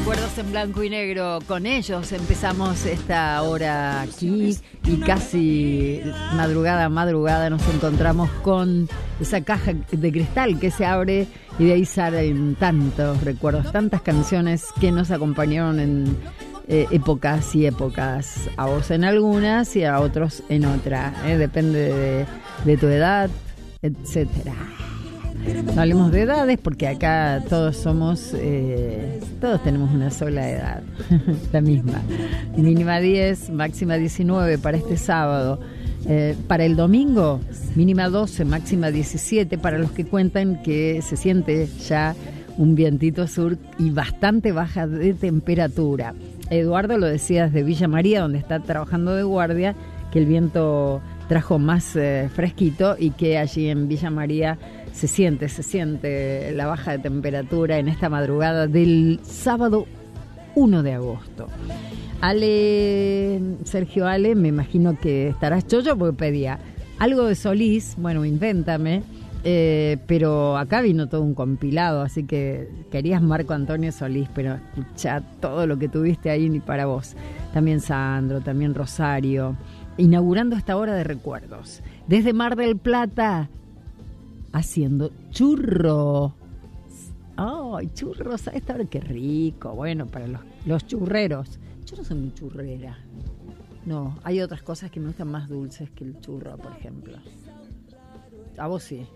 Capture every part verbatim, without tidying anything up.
Recuerdos en blanco y negro. Con ellos empezamos esta hora aquí y casi madrugada, madrugada nos encontramos con esa caja de cristal que se abre y de ahí salen tantos recuerdos, tantas canciones que nos acompañaron en eh, épocas y épocas. A vos en algunas y a otros en otra. ¿eh? Depende de, de tu edad, etcétera. No hablemos de edades porque acá todos somos, eh, todos tenemos una sola edad, la misma. Mínima diez, máxima diecinueve para este sábado. Eh, para el domingo, mínima doce, máxima diecisiete, para los que cuentan que se siente ya un vientito sur y bastante baja de temperatura. Eduardo lo decía desde Villa María, donde está trabajando de guardia, que el viento trajo más eh, fresquito y que allí en Villa María se siente, se siente la baja de temperatura en esta madrugada del sábado uno de agosto. Ale, Sergio Ale, me imagino que estarás chocho porque pedía algo de Solís, bueno, invéntame, eh, pero acá vino todo un compilado, así que querías Marco Antonio Solís, pero escuchá todo lo que tuviste ahí ni para vos. También Sandro, también Rosario, inaugurando esta hora de recuerdos. Desde Mar del Plata, haciendo churros. ¡Ay, churros! A esta hora qué rico. Bueno, para los, los churreros. Yo no soy muy churrera. No, hay otras cosas que me gustan más dulces que el churro, por ejemplo. A vos sí.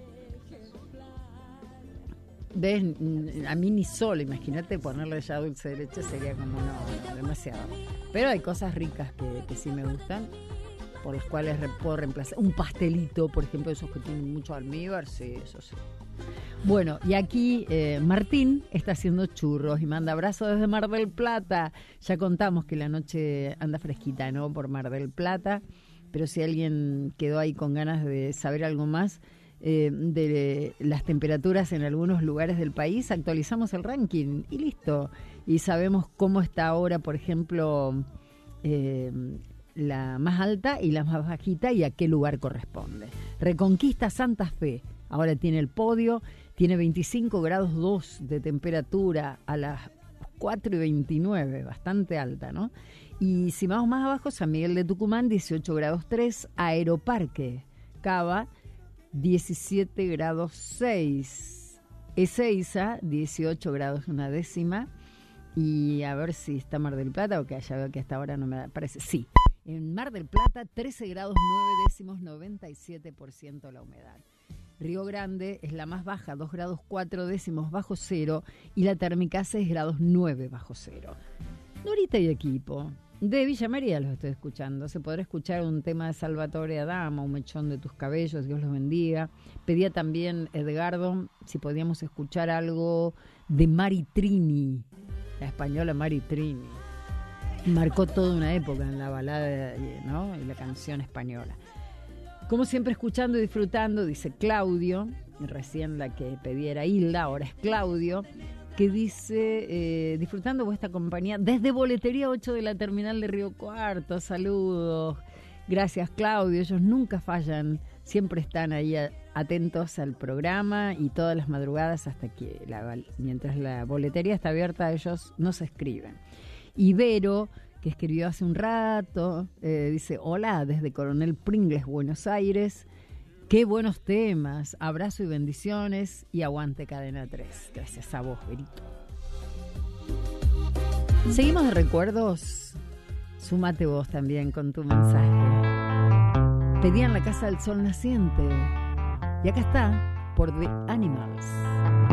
¿Ves? A mí ni solo, imagínate ponerle ya dulce de leche, sería como no, demasiado. Pero hay cosas ricas que, que sí me gustan, por las cuales puedo reemplazar. Un pastelito, por ejemplo, esos que tienen mucho almíbar, sí, eso sí. Bueno, y aquí eh, Martín está haciendo churros y manda abrazos desde Mar del Plata. Ya contamos que la noche anda fresquita, ¿no? Por Mar del Plata, pero si alguien quedó ahí con ganas de saber algo más eh, de las temperaturas en algunos lugares del país, actualizamos el ranking y listo. Y sabemos cómo está ahora, por ejemplo, eh, la más alta y la más bajita y a qué lugar corresponde. Reconquista Santa Fe ahora tiene el podio, tiene veinticinco grados dos de temperatura a las cuatro y veintinueve, bastante alta, ¿no? Y si vamos más abajo, San Miguel de Tucumán, dieciocho grados tres, Aeroparque Cava, diecisiete grados seis, Ezeiza, dieciocho grados una décima, y a ver si está Mar del Plata, porque ya veo que hasta ahora no me parece, sí. En Mar del Plata, trece grados nueve décimos, noventa y siete por ciento la humedad. Río Grande es la más baja, dos grados cuatro décimos bajo cero, y la térmica seis grados nueve bajo cero. Norita y equipo, de Villa María los estoy escuchando. Se podrá escuchar un tema de Salvatore Adamo, Un mechón de tus cabellos, Dios los bendiga. Pedía también Edgardo si podíamos escuchar algo de Mari Trini, la española Mari Trini. Marcó toda una época en la balada, ¿no? Y la canción española. Como siempre, escuchando y disfrutando, dice Claudio, recién la que pedía era Hilda, ahora es Claudio, que dice, eh, disfrutando vuestra compañía desde Boletería ocho de la terminal de Río Cuarto. Saludos. Gracias, Claudio. Ellos nunca fallan, siempre están ahí a, atentos al programa y todas las madrugadas hasta que, la, mientras la boletería está abierta, ellos nos escriben. Ibero, que escribió hace un rato, eh, dice, hola, desde Coronel Pringles, Buenos Aires. Qué buenos temas, abrazo y bendiciones y aguante Cadena tres. Gracias a vos, Berito. Seguimos de recuerdos. Súmate vos también con tu mensaje. Pedían La Casa del Sol Naciente. Y acá está, por The Animals.